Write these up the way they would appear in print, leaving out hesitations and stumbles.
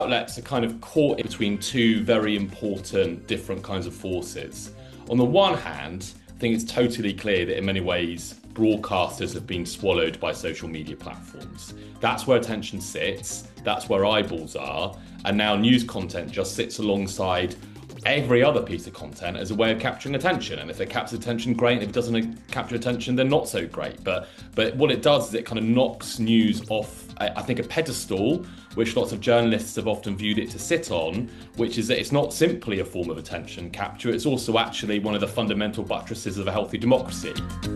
outlets are kind of caught in between two very important different kinds of forces. On the one hand, I think it's totally clear that in many ways, broadcasters have been swallowed by social media platforms. That's where attention sits, that's where eyeballs are, and now news content just sits alongside every other piece of content as a way of capturing attention. And if it captures attention, great. And if it doesn't capture attention, then not so great. But what it does is it kind of knocks news off, I think, a pedestal, which lots of journalists have often viewed it to sit on, which is that it's not simply a form of attention capture, it's also actually one of the fundamental buttresses of a healthy democracy.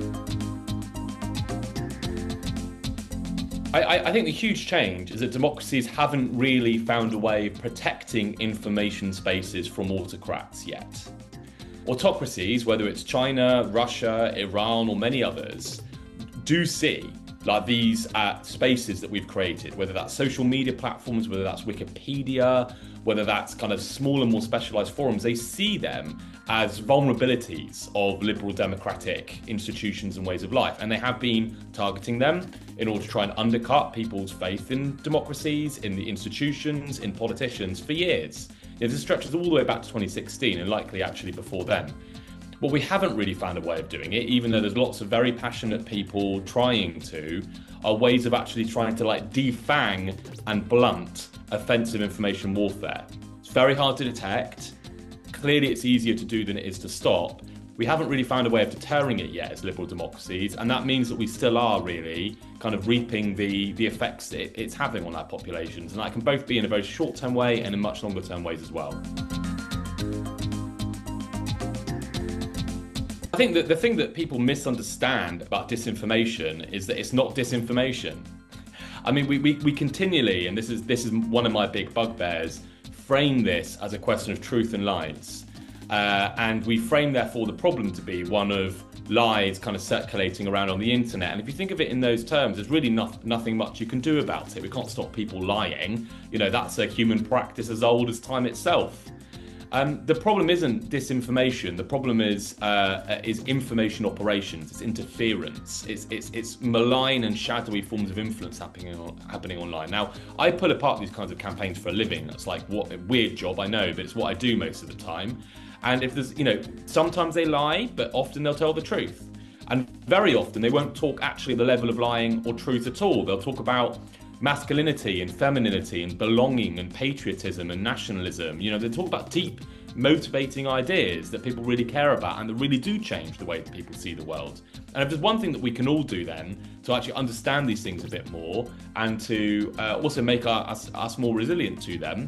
I think the huge change is that democracies haven't really found a way of protecting information spaces from autocrats yet. Autocracies, whether it's China, Russia, Iran, or many others, do see like these spaces that we've created, whether that's social media platforms, whether that's Wikipedia, whether that's kind of smaller, more specialized forums, they see them as vulnerabilities of liberal democratic institutions and ways of life. And they have been targeting them in order to try and undercut people's faith in democracies, in the institutions, in politicians for years. This stretches all the way back to 2016 and likely actually before then. What we haven't really found a way of doing it, even though there's lots of very passionate people trying to, are ways of actually trying to like defang and blunt offensive information warfare. It's very hard to detect. Clearly it's easier to do than it is to stop. We haven't really found a way of deterring it yet as liberal democracies, and that means that we still are really kind of reaping the effects it's having on our populations, and that can both be in a very short-term way and in much longer-term ways as well. I think that the thing that people misunderstand about disinformation is that it's not disinformation. I mean, we continually, and this is one of my big bugbears, frame this as a question of truth and lies. And we frame, therefore, the problem to be one of lies kind of circulating around on the internet. And if you think of it in those terms, there's really nothing much you can do about it. We can't stop people lying. You know, that's a human practice as old as time itself. The problem isn't disinformation. The problem is information operations. It's interference. It's malign and shadowy forms of influence happening online. Now, I pull apart these kinds of campaigns for a living. That's like what a weird job, I know, but it's what I do most of the time. And if there's, sometimes they lie, but often they'll tell the truth. And very often they won't talk actually at the level of lying or truth at all. They'll talk about masculinity and femininity and belonging and patriotism and nationalism. They talk about deep, motivating ideas that people really care about and that really do change the way that people see the world. And if there's one thing that we can all do then to actually understand these things a bit more and to also make us more resilient to them.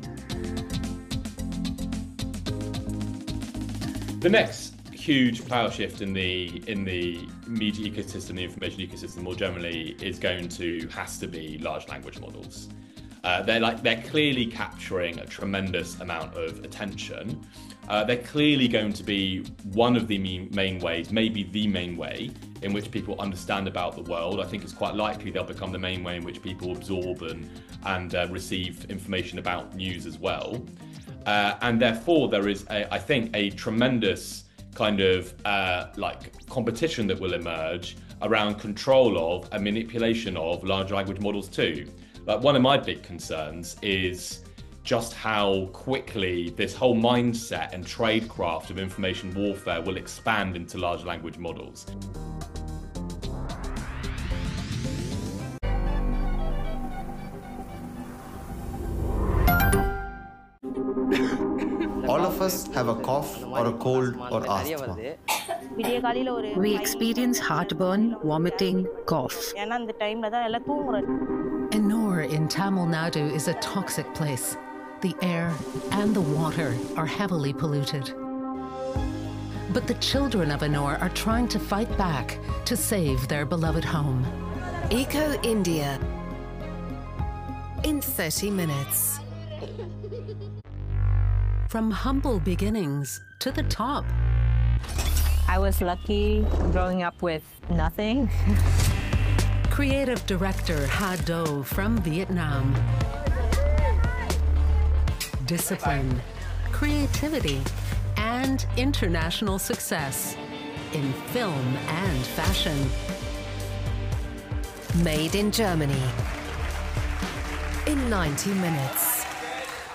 The next huge power shift in the media ecosystem, the information ecosystem more generally, has to be large language models. They're clearly capturing a tremendous amount of attention. They're clearly going to be one of the main ways, maybe the main way, in which people understand about the world. I think it's quite likely they'll become the main way in which people absorb and receive information about news as well. And therefore, there is, I think, a tremendous kind of competition that will emerge around control of and manipulation of large language models too. Like, one of my big concerns is just how quickly this whole mindset and tradecraft of information warfare will expand into large language models. All of us have a cough or a cold or asthma. We experience heartburn, vomiting, cough. Ennore in Tamil Nadu is a toxic place. The air and the water are heavily polluted. But the children of Ennore are trying to fight back to save their beloved home. Eco India in 30 minutes. From humble beginnings to the top. I was lucky growing up with nothing. Creative director Ha Do from Vietnam. Discipline, creativity, and international success in film and fashion. Made in Germany in 90 minutes.